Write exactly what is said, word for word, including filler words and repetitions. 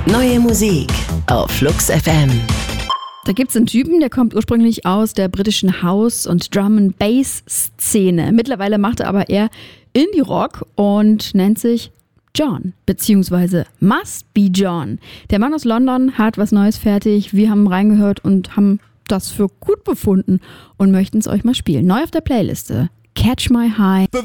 Neue Musik auf Flux F M. Da gibt es einen Typen, der kommt ursprünglich aus der britischen House- und Drum-and-Bass-Szene. Mittlerweile macht er aber eher Indie-Rock und nennt sich John, beziehungsweise Must Be John. Der Mann aus London hat was Neues fertig. Wir haben reingehört und haben das für gut befunden und möchten es euch mal spielen. Neu auf der Playliste. Catch My High.